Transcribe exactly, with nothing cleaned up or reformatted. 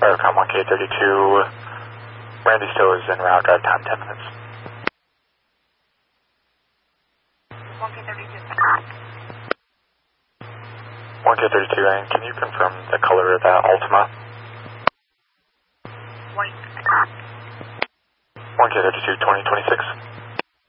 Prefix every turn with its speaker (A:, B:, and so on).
A: Aircom one K thirty-two, Randy still is en route, drive time ten minutes.
B: one K thirty-two.
A: one K thirty-two, and can you confirm the color of that Altima?
B: White.
A: one K thirty-two, twenty twenty-six.